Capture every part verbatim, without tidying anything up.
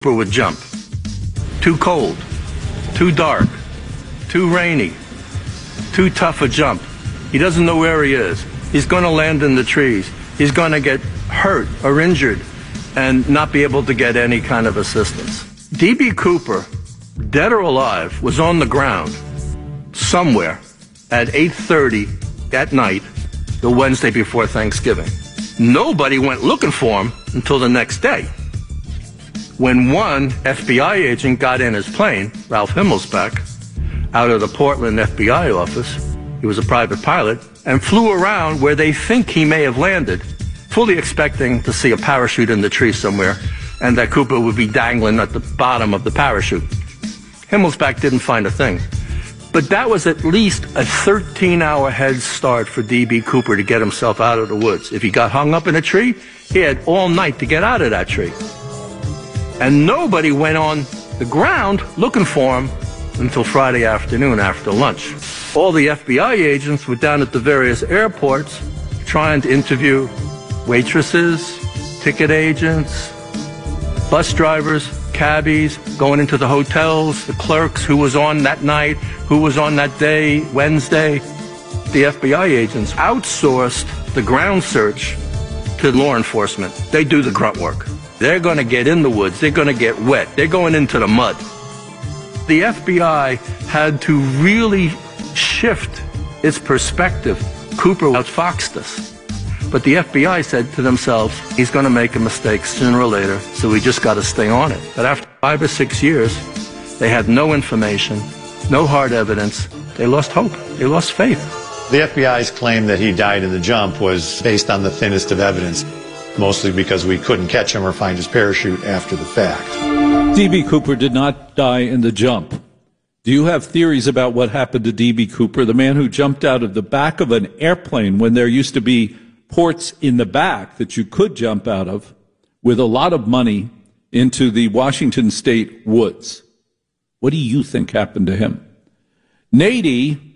Cooper would jump. Too cold, too dark, too rainy, too tough a jump. He doesn't know where he is. He's going to land in the trees. He's going to get hurt or injured and not be able to get any kind of assistance. D B. Cooper, dead or alive, was on the ground somewhere at eight thirty at night the Wednesday before Thanksgiving. Nobody went looking for him until the next day, when one F B I agent got in his plane, Ralph Himmelsbach, out of the Portland F B I office. He was a private pilot, and flew around where they think he may have landed, fully expecting to see a parachute in the tree somewhere, and that Cooper would be dangling at the bottom of the parachute. Himmelsbach didn't find a thing. But that was at least a thirteen-hour head start for D B. Cooper to get himself out of the woods. If he got hung up in a tree, he had all night to get out of that tree. And nobody went on the ground looking for him until Friday afternoon after lunch. All the F B I agents were down at the various airports trying to interview waitresses, ticket agents, bus drivers, cabbies, going into the hotels, the clerks, who was on that night, who was on that day, Wednesday. The F B I agents outsourced the ground search to law enforcement. They do the grunt work. They're going to get in the woods. They're going to get wet. They're going into the mud. The F B I had to really shift its perspective. Cooper outfoxed us. But the F B I said to themselves, he's going to make a mistake sooner or later, so we just got to stay on it. But after five or six years, they had no information, no hard evidence. They lost hope. They lost faith. The F B I's claim that he died in the jump was based on the thinnest of evidence, mostly because we couldn't catch him or find his parachute after the fact. D B. Cooper did not die in the jump. Do you have theories about what happened to D B. Cooper, the man who jumped out of the back of an airplane when there used to be ports in the back that you could jump out of with a lot of money into the Washington State woods? What do you think happened to him? Nady,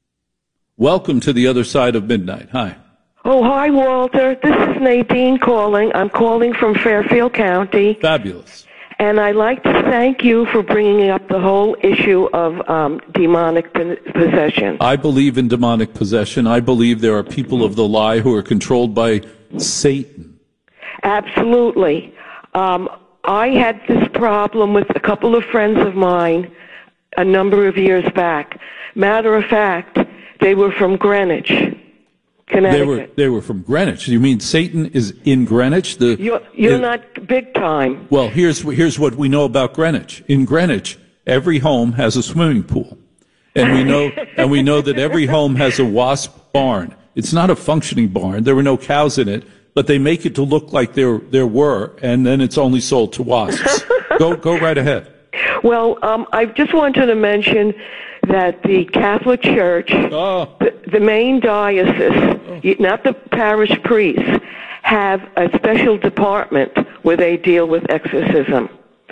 welcome to the other side of midnight. Hi. Oh, hi, Walter. This is Nadine calling. I'm calling from Fairfield County. Fabulous. And I'd like to thank you for bringing up the whole issue of um, demonic possession. I believe in demonic possession. I believe there are people of the lie who are controlled by Satan. Absolutely. Um, I had this problem with a couple of friends of mine a number of years back. Matter of fact, they were from Greenwich, Connecticut. They were they were from Greenwich. You mean Satan is in Greenwich? The You're, you're it, not big time. Well, here's here's what we know about Greenwich. In Greenwich, every home has a swimming pool, and we know and we know that every home has a wasp barn. It's not a functioning barn. There were no cows in it, but they make it to look like there there were, and then it's only sold to wasps. go go right ahead. Well, um, I just wanted to mention that the Catholic Church, oh. the, the main diocese, oh. not the parish priests, have a special department where they deal with exorcism.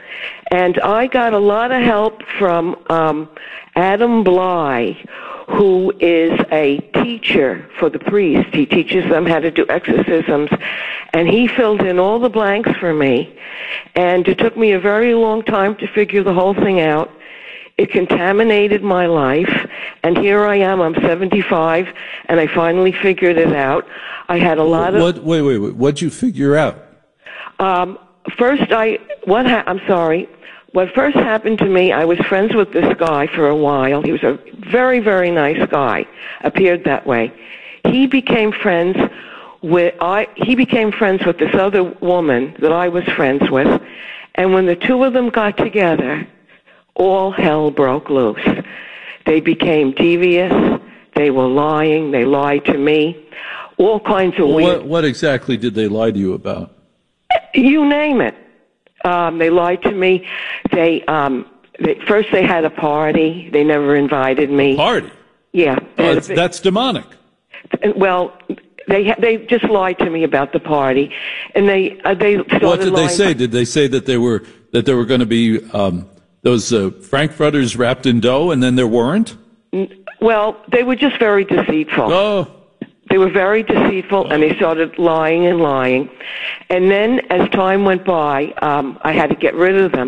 And I got a lot of help from um, Adam Bly, who is a teacher for the priests. He teaches them how to do exorcisms, and he filled in all the blanks for me. And it took me a very long time to figure the whole thing out. It contaminated my life, and here I am. I'm seventy-five, and I finally figured it out. I had a lot of... What, wait, wait, wait. What'd you figure out? Um, first, I... What ha- I'm sorry. What first happened to me, I was friends with this guy for a while. He was a very, very nice guy. Appeared that way. He became friends with... I. He became friends with this other woman that I was friends with, and when the two of them got together, all hell broke loose. They became devious. They were lying. They lied to me. All kinds of well, weird... What, what exactly did they lie to you about? You name it. Um, they lied to me. They, um, they first they had a party. They never invited me. Party? Yeah. Oh, that's, big, that's demonic. Well, they they just lied to me about the party, and they uh, they started What did they say? To... Did they say that they were that there were going to be um, those uh, frankfurters wrapped in dough, and then there weren't? Well, they were just very deceitful. Oh. They were very deceitful, and they started lying and lying. And then, as time went by, um, I had to get rid of them